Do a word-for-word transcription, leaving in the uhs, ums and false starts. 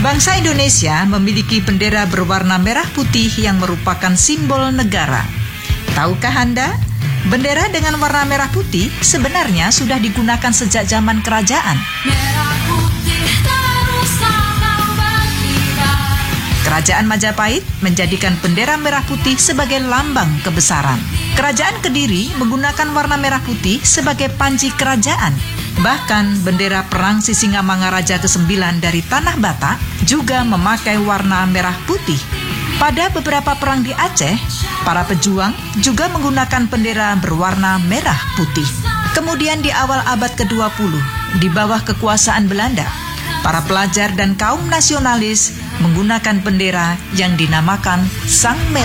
Bangsa Indonesia memiliki bendera berwarna merah putih yang merupakan simbol negara. Tahukah Anda, bendera dengan warna merah putih sebenarnya sudah digunakan sejak zaman kerajaan. Merah putih terus akan berkibar. Kerajaan Majapahit menjadikan bendera merah putih sebagai lambang kebesaran. Kerajaan Kediri menggunakan warna merah putih sebagai panji kerajaan. Bahkan bendera perang Sisingamangaraja kesembilan dari Tanah Batak juga memakai warna merah putih. Pada beberapa perang di Aceh, para pejuang juga menggunakan bendera berwarna merah putih. Kemudian di awal abad kedua puluh, di bawah kekuasaan Belanda, para pelajar dan kaum nasionalis menggunakan bendera yang dinamakan Sang Merah